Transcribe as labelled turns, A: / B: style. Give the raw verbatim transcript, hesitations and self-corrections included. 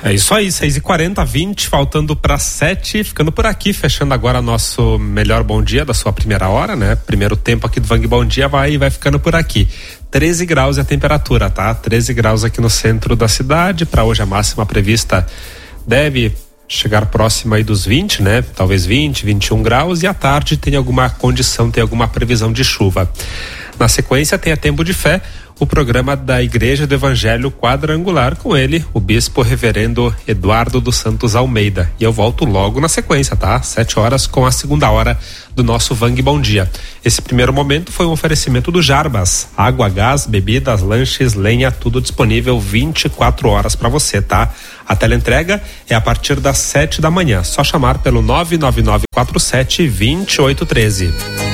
A: É isso aí, seis e quarenta, vinte, faltando para sete, ficando por aqui, fechando agora nosso melhor bom dia da sua primeira hora, né? Primeiro tempo aqui do Vang Bom Dia vai, vai ficando por aqui. treze graus é a temperatura, tá? treze graus aqui no centro da cidade. Para hoje a máxima prevista deve chegar próxima aí dos vinte, né? Talvez vinte, vinte e um graus, e à tarde tem alguma condição, tem alguma previsão de chuva. Na sequência tem a Tempo de Fé, o programa da Igreja do Evangelho Quadrangular, com ele, o bispo reverendo Eduardo dos Santos Almeida. E eu volto logo na sequência, tá? Sete horas com a segunda hora do nosso Vang Bom Dia. Esse primeiro momento foi um oferecimento do Jarbas. Água, gás, bebidas, lanches, lenha, tudo disponível vinte e quatro horas para você, tá? A teleentrega é a partir das sete da manhã. Só chamar pelo nove nove nove quatro sete, dois oito um três.